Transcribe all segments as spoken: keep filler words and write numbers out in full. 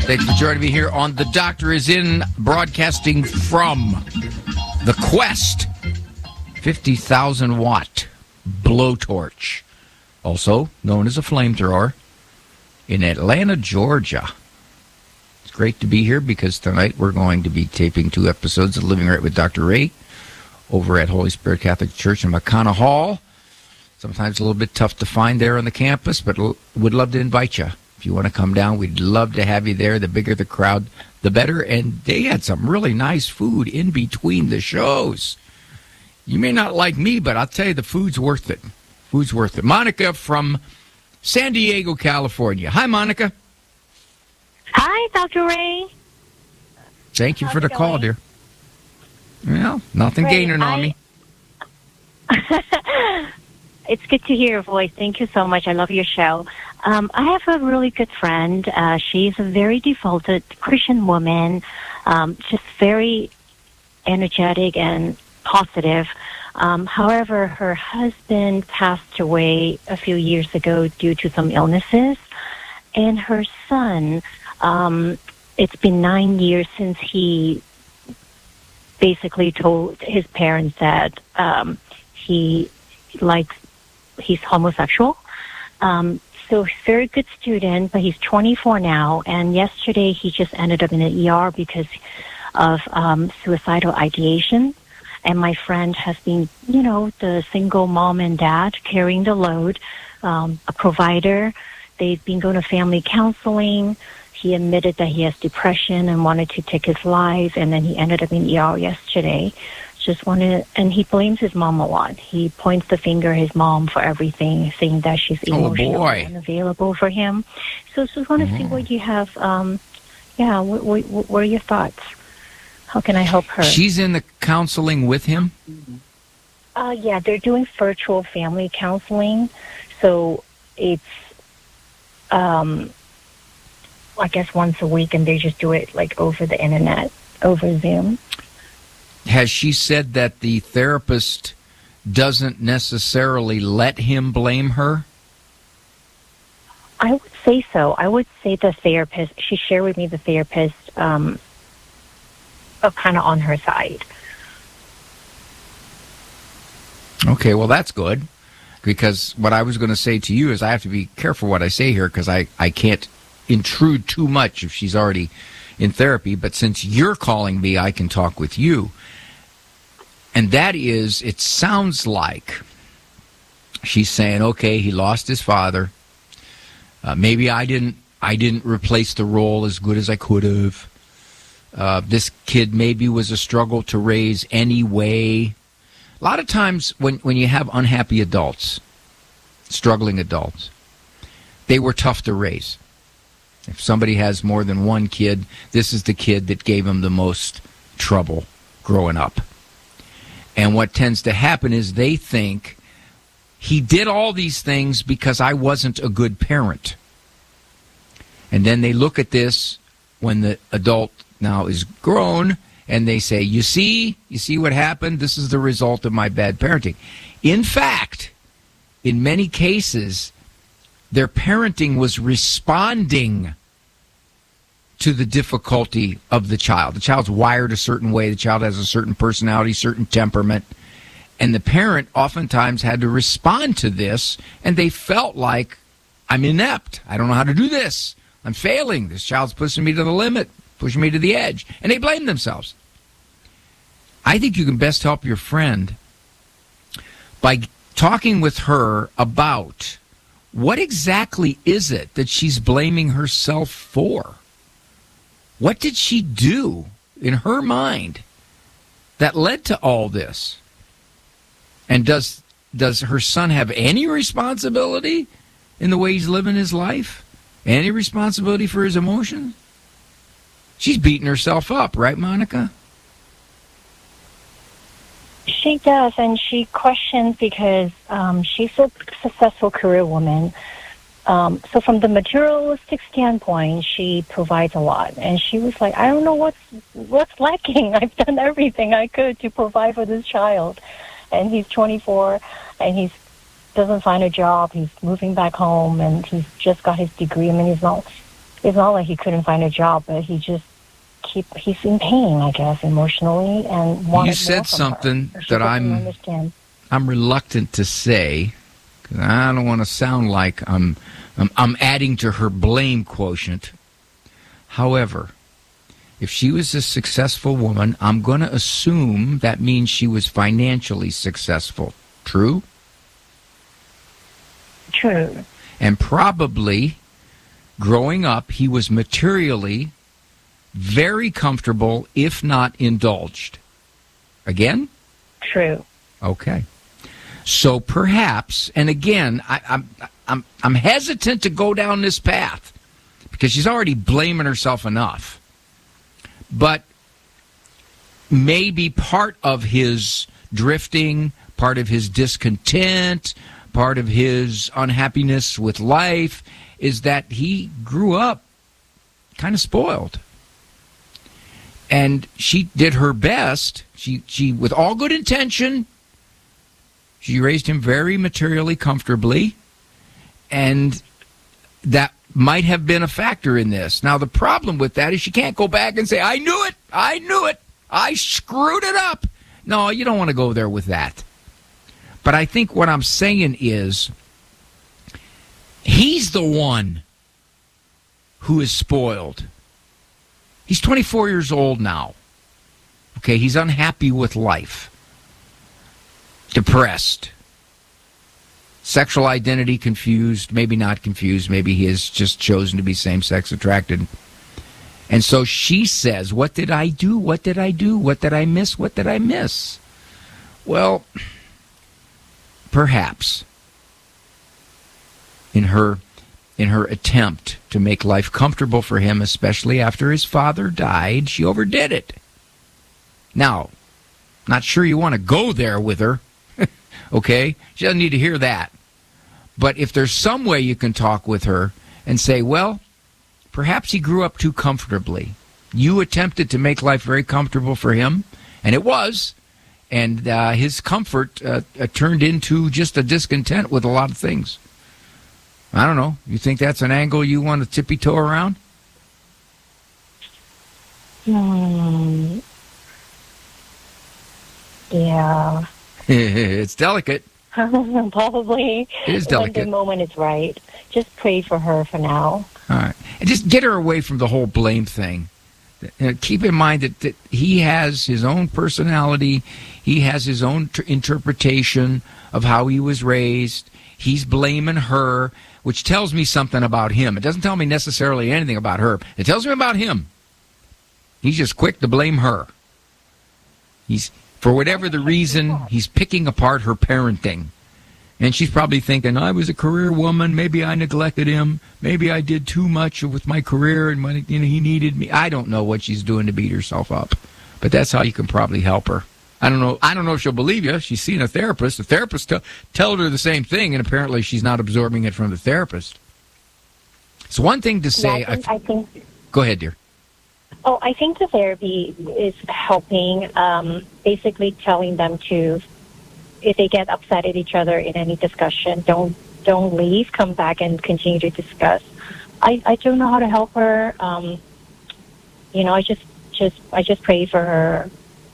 Thanks for joining me here on The Doctor Is In, broadcasting from the Quest fifty thousand watt blowtorch, also known as a flamethrower, in Atlanta, Georgia. It's great to be here because tonight we're going to be taping two episodes of Living Right with Doctor Ray over at Holy Spirit Catholic Church in McConnell Hall. Sometimes a little bit tough to find there on the campus, but would love to invite you. If you want to come down, we'd love to have you there. The bigger the crowd, the better. And they had some really nice food in between the shows. You may not like me, but I'll tell you, the food's worth it. Food's worth it. Monica from San Diego, California. Hi, Monica. Hi, Doctor Ray. Thank you How's for the it call, going? dear. Well, nothing Great. gaining on I- me. It's good to hear your voice. Thank you so much. I love your show. Um, I have a really good friend. Uh, she's a very devoted Christian woman, um, just very energetic and positive. Um, however, her husband passed away a few years ago due to some illnesses. And her son, um, it's been nine years since he basically told his parents that um, he likes, he's homosexual. Um, so he's a very good student, but he's twenty-four now. And yesterday he just ended up in the E R because of um, suicidal ideation. And my friend has been, you know, the single mom and dad carrying the load, um, a provider. They've been going to family counseling. He admitted that he has depression and wanted to take his life, and then he ended up in E R yesterday. Just wanted, and he blames his mom a lot. He points the finger at his mom for everything, saying that she's emotional Oh, boy. and unavailable for him. So just want to see what you have. Um, yeah, what, what, what are your thoughts? How can I help her? She's in the counseling with him? Uh, yeah, they're doing virtual family counseling. So it's, um, I guess, once a week, and they just do it like over the internet, over Zoom. Has she said that the therapist doesn't necessarily let him blame her? I would say so. I would say the therapist, she shared with me the therapist, um, are kind of on her side. Okay, well, that's good. Because what I was going to say to you is I have to be careful what I say here because I, I can't intrude too much if she's already in therapy. But since you're calling me, I can talk with you. And that is, it sounds like she's saying, okay, he lost his father. Uh, maybe I didn't I didn't replace the role as good as I could have. Uh, this kid maybe was a struggle to raise anyway. A lot of times when, when you have unhappy adults, struggling adults, they were tough to raise. If somebody has more than one kid, this is the kid that gave him the most trouble growing up. And what tends to happen is they think he did all these things because I wasn't a good parent. And then they look at this when the adult now is grown and they say, you see, you see what happened? This is the result of my bad parenting. In fact, in many cases, their parenting was responding to the difficulty of the child. The child's wired a certain way. The child has a certain personality, certain temperament. And the parent oftentimes had to respond to this, and they felt like, I'm inept. I don't know how to do this. I'm failing. This child's pushing me to the limit, pushing me to the edge. And they blame themselves. I think you can best help your friend by talking with her about what exactly is it that she's blaming herself for? What did she do in her mind that led to all this? And does does her son have any responsibility in the way he's living his life? Any responsibility for his emotions? She's beating herself up, right, Monica? She does, and she questions because um, she's a successful career woman. Um, so from the materialistic standpoint, she provides a lot. And she was like, I don't know what's what's lacking. I've done everything I could to provide for this child. And he's twenty-four, and he doesn't find a job. He's moving back home, and he's just got his degree. I mean, he's not it's not like he couldn't find a job, but he just keep he's in pain, I guess, emotionally, and wanted You said more from something her. She that doesn't I'm understand. I'm reluctant to say, 'cause I don't want to sound like I'm, I'm I'm adding to her blame quotient. However, if she was a successful woman, I'm going to assume that means she was financially successful. True? True. And probably, growing up, he was materially very comfortable, if not indulged. Again? True. Okay. So perhaps, and again, I, I'm I'm I'm hesitant to go down this path because she's already blaming herself enough. But maybe part of his drifting, part of his discontent, part of his unhappiness with life is that he grew up kind of spoiled. And she did her best. She, she, with all good intention, she raised him very materially comfortably, and that might have been a factor in this. Now, the problem with that is she can't go back and say, I knew it, I knew it, I screwed it up. No, you don't want to go there with that. But I think what I'm saying is he's the one who is spoiled. He's twenty-four years old now. Okay, he's unhappy with life. Depressed. Sexual identity confused, maybe not confused, maybe he has just chosen to be same-sex attracted. And so she says, what did I do? What did I do? What did I miss? What did I miss? Well, perhaps in her in her attempt to make life comfortable for him, especially after his father died, she overdid it. Now, not sure you want to go there with her, okay? She doesn't need to hear that. But if there's some way you can talk with her and say, well, perhaps he grew up too comfortably. You attempted to make life very comfortable for him, and it was. And uh, his comfort uh, uh, turned into just a discontent with a lot of things. I don't know. You think that's an angle you want to tippy-toe around? Hmm. Yeah. It's delicate. Probably. It is delicate. When the moment is right. Just pray for her for now. All right. And just get her away from the whole blame thing. Uh, keep in mind that, that he has his own personality. He has his own t- interpretation of how he was raised. He's blaming her, which tells me something about him. It doesn't tell me necessarily anything about her. It tells me about him. He's just quick to blame her. He's, for whatever the reason, he's picking apart her parenting. And she's probably thinking, I was a career woman. Maybe I neglected him. Maybe I did too much with my career and when, you know, he needed me. I don't know what she's doing to beat herself up. But that's how you can probably help her. I don't know. I don't know if she'll believe you. She's seen a therapist. The therapist t- told her the same thing, and apparently she's not absorbing it from the therapist. It's one thing to say. Yeah, I, think, I think. Go ahead, dear. Oh, I think the therapy is helping. Um, basically, telling them to, if they get upset at each other in any discussion, don't don't leave. Come back and continue to discuss. I, I don't know how to help her. Um, you know, I just just I just pray for her.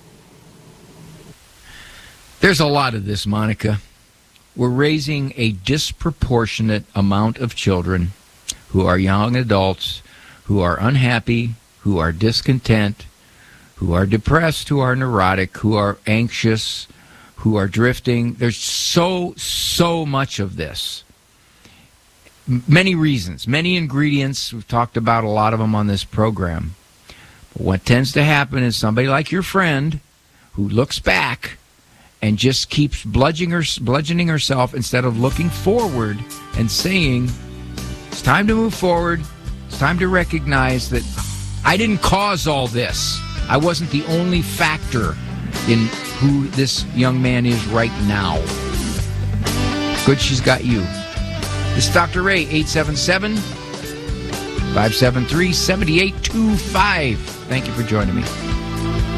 There's a lot of this, Monica. We're raising a disproportionate amount of children who are young adults, who are unhappy, who are discontent, who are depressed, who are neurotic, who are anxious, who are drifting. There's so, so much of this. M- many reasons, many ingredients. We've talked about a lot of them on this program. But what tends to happen is somebody like your friend who looks back and just keeps bludgeoning, her, bludgeoning herself instead of looking forward and saying, it's time to move forward. It's time to recognize that I didn't cause all this. I wasn't the only factor in who this young man is right now. Good she's got you. This is Doctor Ray, eight seven seven, five seven three, seven eight two five. Thank you for joining me.